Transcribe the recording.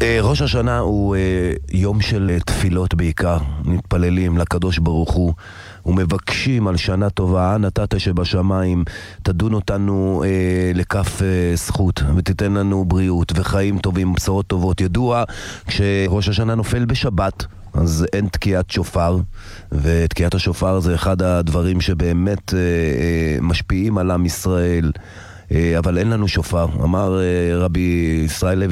ראש השנה הוא יום של תפילות בעיקר. מתפללים לקדוש ברוך הוא ומבקשים על שנה טובה. נתת שבשמיים תדון אותנו לכף זכות ותיתן לנו בריאות וחיים טובים, בשורות טובות. ידוע, כשראש השנה נופל בשבת אז אין תקיעת שופר, ותקיעת השופר זה אחד הדברים שבאמת משפיעים על עם ישראל, אבל אין לנו שופר. אמר רבי ישראל לוי